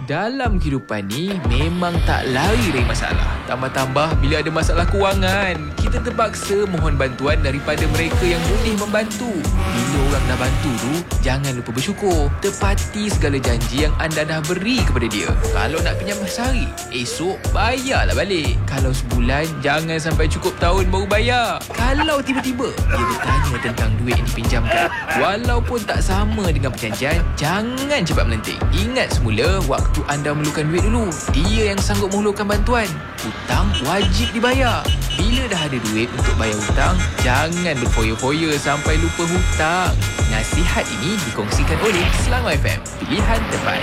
Dalam kehidupan ni memang tak lari dari masalah. Tambah-tambah bila ada masalah kewangan, kita terpaksa mohon bantuan daripada mereka yang boleh membantu. Bila orang dah bantu tu, jangan lupa bersyukur. Tepati segala janji yang anda dah beri kepada dia. Kalau nak pinjam sehari, esok bayarlah balik. Kalau sebulan, jangan sampai cukup tahun baru bayar. Kalau tiba-tiba dia bertanya tentang duit yang dipinjamkan, walaupun tak sama dengan perjanjian, jangan cepat melenting. Ingat semula waktu anda memerlukan duit dulu. Dia yang sanggup menghulurkan bantuan. Hutang wajib dibayar. Bila dah ada duit untuk bayar hutang, jangan berfoya-foya sampai lupa hutang. Nasihat ini dikongsikan oleh Selangor FM. Pilihan tepat.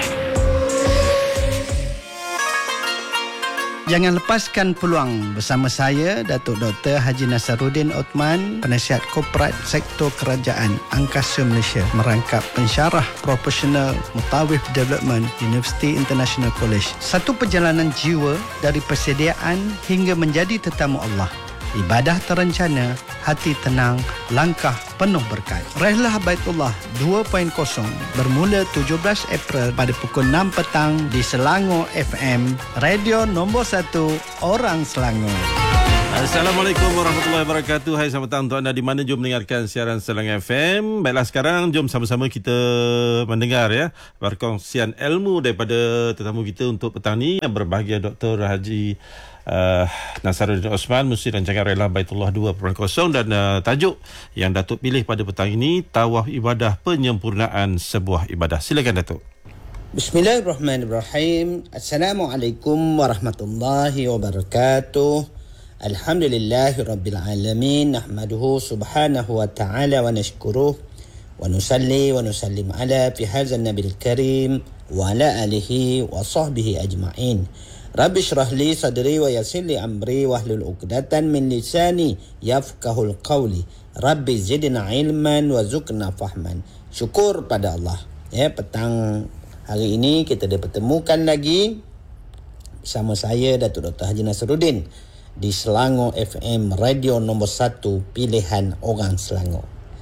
Jangan lepaskan peluang bersama saya, Datuk Dr. Haji Nasaruddin Othman, Penasihat Korporat Sektor Kerajaan Angkasa Malaysia, merangkap pensyarah profesional Mutawif Development University International College. Satu perjalanan jiwa dari persediaan hingga menjadi tetamu Allah. Ibadah terencana, hati tenang, langkah penuh berkat. Rehlah Baitullah 2.0 bermula 17 April pada pukul 6 petang di Selangor FM, radio nombor 1 orang Selangor. Assalamualaikum warahmatullahi wabarakatuh. Hai, selamat petang untuk anda di mana jom mendengarkan siaran Selangor FM. Baiklah, sekarang jom sama-sama kita mendengar perkongsian ilmu daripada tetamu kita untuk petang ni yang berbahagia, Dr. Haji Nasaruddin Othman, Musi Rancangan Rehlah Baitullah 2.0, dan tajuk yang Datuk pilih pada petang ini, tawaf ibadah penyempurnaan sebuah ibadah. Silakan Datuk. Bismillahirrahmanirrahim. Assalamualaikum warahmatullahi wabarakatuh. Alhamdulillahi rabbil alamin. Nahmaduhu subhanahu wa ta'ala wa nashkuruh wa nusalli wa nusallim ala fi hadzal nabil karim wa ala alihi wa sahbihi ajma'in. Rabbi syrah li sadri wa yassir li amri wahlul 'uqdatan min lisani yafqahul qawli. Rabbi zidna ilman wa zukna fahman. Syukur pada Allah. Petang hari ini kita dipertemukan lagi bersama saya, Datuk Dr. Haji Nasaruddin, di Selangor FM, radio nombor 1 pilihan orang Selangor.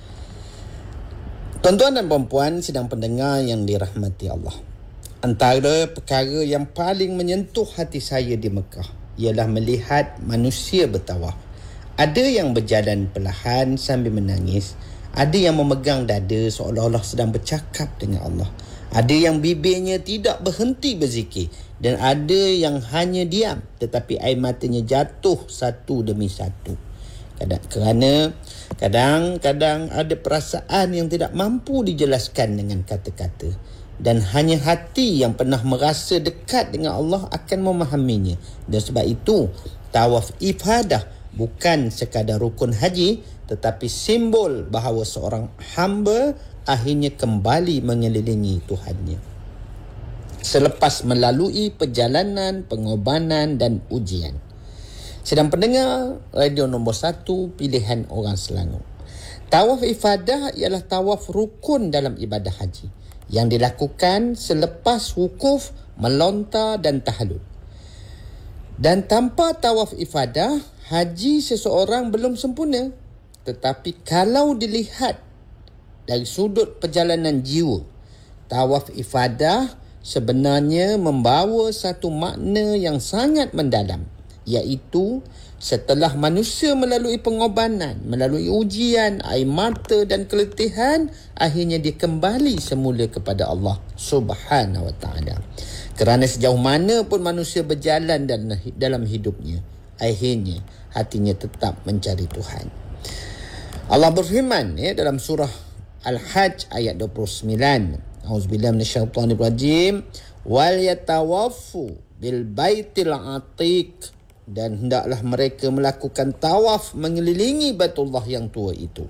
Tuan-tuan dan puan-puan sedang pendengar yang dirahmati Allah, antara perkara yang paling menyentuh hati saya di Mekah ialah melihat manusia bertawaf. Ada yang berjalan perlahan sambil menangis, ada yang memegang dada seolah-olah sedang bercakap dengan Allah, ada yang bibirnya tidak berhenti berzikir, dan ada yang hanya diam tetapi air matanya jatuh satu demi satu. Kerana kadang-kadang ada perasaan yang tidak mampu dijelaskan dengan kata-kata, dan hanya hati yang pernah merasa dekat dengan Allah akan memahaminya. Dan sebab itu tawaf ifadah bukan sekadar rukun haji, tetapi simbol bahawa seorang hamba akhirnya kembali mengelilingi Tuhannya selepas melalui perjalanan, pengorbanan dan ujian. Sedang pendengar radio nombor 1 pilihan orang Selangor. Tawaf ifadah ialah tawaf rukun dalam ibadah haji yang dilakukan selepas wukuf, melontar dan tahallul. Dan tanpa tawaf ifadah, haji seseorang belum sempurna. Tetapi kalau dilihat dari sudut perjalanan jiwa, tawaf ifadah sebenarnya membawa satu makna yang sangat mendalam, iaitu setelah manusia melalui pengorbanan, melalui ujian, air mata dan keletihan, akhirnya dia kembali semula kepada Allah Subhanahu wa ta'ala. Kerana sejauh mana pun manusia berjalan dalam hidupnya, akhirnya hatinya tetap mencari Tuhan. Allah berfirman dalam surah Al-Hajj ayat 29. Auzubillahi minasyaitonir rajim. Wal yatawaffu bil baitil atiq, dan hendaklah mereka melakukan tawaf mengelilingi Baitullah yang tua itu.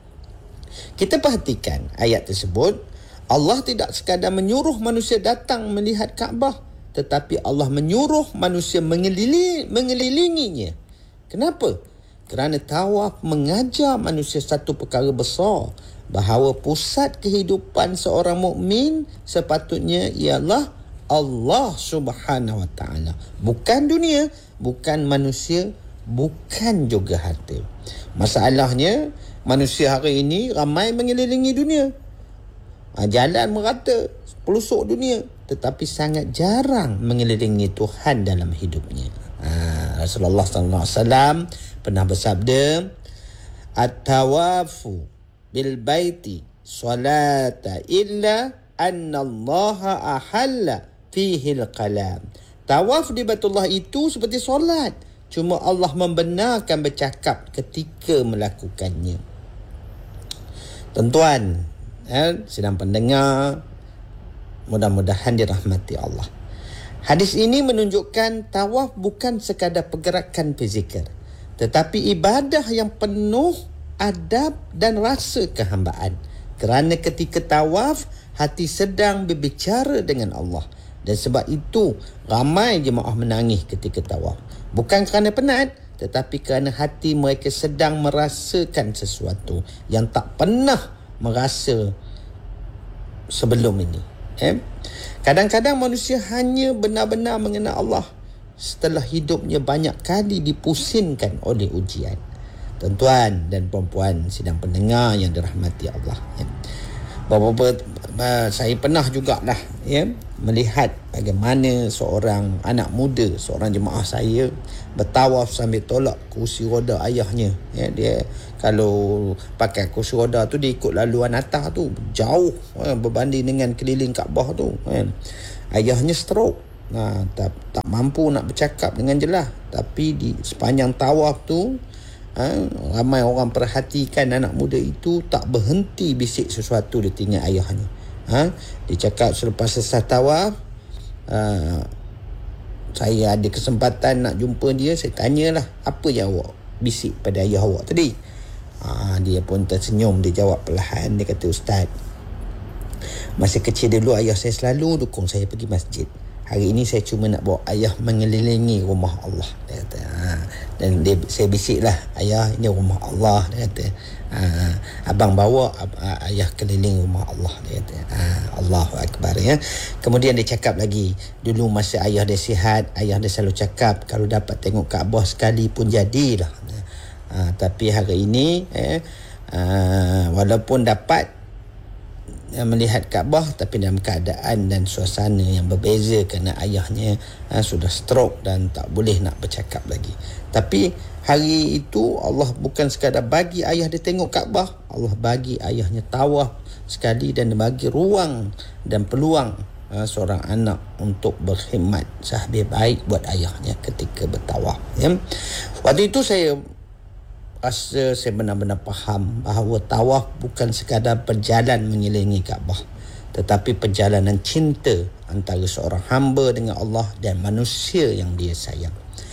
Kita perhatikan ayat tersebut. Allah tidak sekadar menyuruh manusia datang melihat Kaabah, tetapi Allah menyuruh manusia mengelilinginya. Kenapa? Kerana tawaf mengajar manusia satu perkara besar, bahawa pusat kehidupan seorang mukmin sepatutnya ialah Allah Subhanahu wa ta'ala, bukan dunia, bukan manusia, bukan juga harta. Masalahnya manusia hari ini ramai mengelilingi dunia, jalan merata pelosok dunia, tetapi sangat jarang mengelilingi Tuhan dalam hidupnya. Rasulullah SAW pernah bersabda, "At-tawafu bil baiti salata illa anna Allah ahalla fihi al-kalam." Tawaf di Baitullah itu seperti solat, cuma Allah membenarkan bercakap ketika melakukannya. Tuan-tuan, sedang pendengar, mudah-mudahan dirahmati Allah. Hadis ini menunjukkan tawaf bukan sekadar pergerakan fizikal, tetapi ibadah yang penuh adab dan rasa kehambaan. Kerana ketika tawaf, hati sedang berbicara dengan Allah. Dan sebab itu, ramai jemaah menangis ketika tawaf. Bukan kerana penat, tetapi kerana hati mereka sedang merasakan sesuatu yang tak pernah merasa sebelum ini. Kadang-kadang manusia hanya benar-benar mengenal Allah setelah hidupnya banyak kali dipusingkan oleh ujian. Tuan-tuan dan puan-puan sidang pendengar yang dirahmati Allah, saya pernah jugalah melihat bagaimana seorang anak muda, seorang jemaah saya bertawaf sambil tolak kursi roda ayahnya. Dia kalau pakai kursi roda tu, dia ikut laluan atas tu jauh berbanding dengan keliling Kaabah tu. Ayahnya stroke, tak mampu nak bercakap dengan jelas. Tapi di sepanjang tawaf tu, ramai orang perhatikan anak muda itu tak berhenti bisik sesuatu di telinga ayahnya. Dia cakap selepas selesai tawaf, saya ada kesempatan nak jumpa dia, saya tanyalah, apa yang awak bisik pada ayah awak tadi? Dia pun tersenyum, dia jawab perlahan, dia kata, "Ustaz, masa kecil dulu ayah saya selalu dukung saya pergi masjid. Hari ini saya cuma nak bawa ayah mengelilingi rumah Allah." Dia kata, dan saya bisiklah, "Ayah, ini rumah Allah." Dia kata, "Abang bawa ayah keliling rumah Allah." Dia kata, Allahu Akbar. Kemudian dia cakap lagi, dulu masa ayah dia sihat, ayah dia selalu cakap, kalau dapat tengok Kaabah sekali pun jadilah. Tapi hari ini walaupun dapat melihat Kaabah, tapi dalam keadaan dan suasana yang berbeza kerana ayahnya sudah stroke dan tak boleh nak bercakap lagi. Tapi hari itu Allah bukan sekadar bagi ayah dia tengok Kaabah, Allah bagi ayahnya tawaf sekali dan bagi ruang dan peluang seorang anak untuk berkhidmat sehabis baik buat ayahnya ketika bertawaf. Waktu itu saya rasa saya benar-benar faham bahawa tawaf bukan sekadar berjalan mengelilingi Kaabah, tetapi perjalanan cinta antara seorang hamba dengan Allah dan manusia yang dia sayang.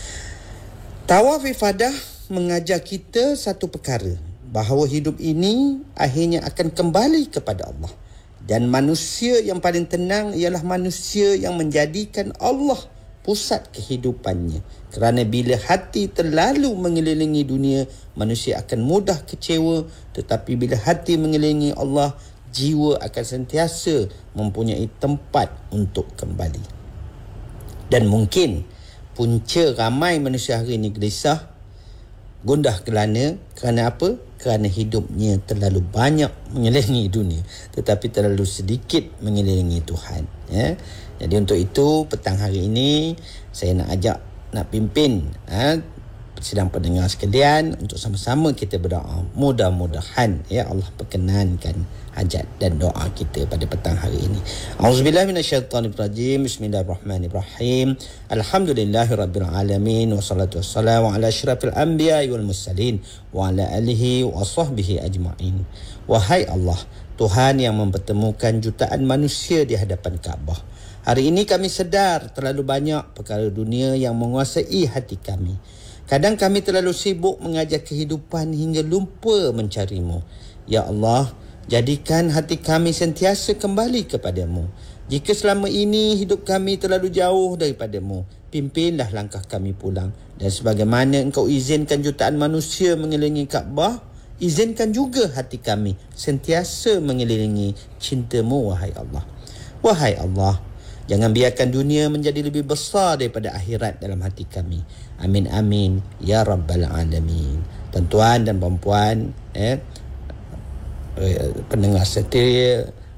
Tawaf ifadah mengajar kita satu perkara, bahawa hidup ini akhirnya akan kembali kepada Allah. Dan manusia yang paling tenang ialah manusia yang menjadikan Allah pusat kehidupannya. Kerana bila hati terlalu mengelilingi dunia, manusia akan mudah kecewa. Tetapi bila hati mengelilingi Allah, jiwa akan sentiasa mempunyai tempat untuk kembali. Dan mungkin punca ramai manusia hari ini gelisah, gundah gelana. Kerana apa? Kerana hidupnya terlalu banyak mengelilingi dunia, tetapi terlalu sedikit mengelilingi Tuhan. Jadi untuk itu, petang hari ini saya nak pimpin sidang pendengar sekalian untuk sama-sama kita berdoa. Mudah-mudahan Allah perkenankan hajat dan doa kita pada petang hari ini. Auzubillahi minasyaitonirrajim. Bismillahirrahmanirrahim. Alhamdulillahirabbil alamin, wassalatu wassalamu ala asyrafil anbiya'i wal mursalin wa ala alihi wa sahbihi ajma'in. Wahai Allah, Tuhan yang mempertemukan jutaan manusia di hadapan Kaabah, hari ini kami sedar terlalu banyak perkara dunia yang menguasai hati kami. Kadang kami terlalu sibuk mengajar kehidupan hingga lupa mencari-Mu. Ya Allah, jadikan hati kami sentiasa kembali kepadamu. Jika selama ini hidup kami terlalu jauh daripada-Mu, pimpinlah langkah kami pulang. Dan sebagaimana Engkau izinkan jutaan manusia mengelilingi Kaabah, izinkan juga hati kami sentiasa mengelilingi cinta-Mu, wahai Allah. Wahai Allah, jangan biarkan dunia menjadi lebih besar daripada akhirat dalam hati kami. Amin amin ya rabbal alamin. Tuan-tuan dan puan-puan, pendengar setia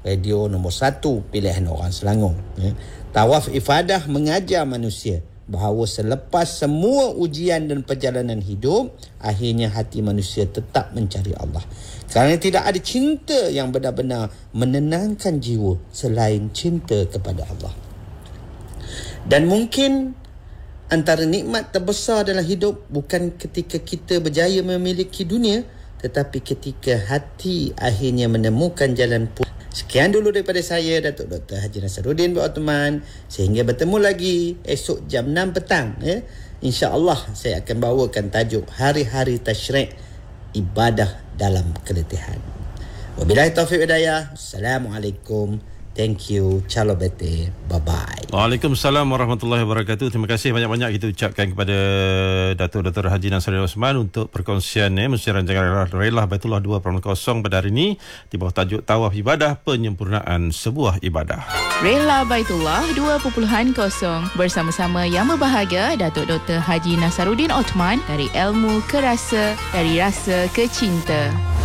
radio nombor 1 pilihan orang Selangor. Tawaf ifadah mengajar manusia bahawa selepas semua ujian dan perjalanan hidup, akhirnya hati manusia tetap mencari Allah. Kerana tidak ada cinta yang benar-benar menenangkan jiwa selain cinta kepada Allah. Dan mungkin antara nikmat terbesar dalam hidup bukan ketika kita berjaya memiliki dunia, tetapi ketika hati akhirnya menemukan jalan pulang. Sekian dulu daripada saya, Datuk Dr. Haji Nasaruddin bin Othman. Sehingga bertemu lagi esok jam 6 petang. InsyaAllah saya akan bawakan tajuk Hari-Hari Tasyrik, Ibadah dalam Keletihan. Wabillahi taufiq hidayah. Assalamualaikum. Thank you. Ciao bete. Bye-bye. Waalaikumsalam warahmatullahi wabarakatuh. Terima kasih banyak-banyak kita ucapkan kepada Datuk Dr. Haji Nasaruddin Osman untuk perkongsian mesti rancangan Relah Baitullah 2.0 pada hari ini di bawah tajuk Tawaf Ibadah, Penyempurnaan Sebuah Ibadah. Rela Baitullah 2.0 bersama-sama yang berbahagia Datuk Dr. Haji Nasaruddin Othman dari ilmu ke rasa, dari rasa ke cinta.